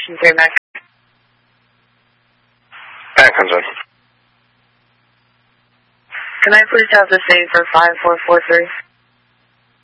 Ocean 3 Mac. Back comes in. Can I please have the same for 5443?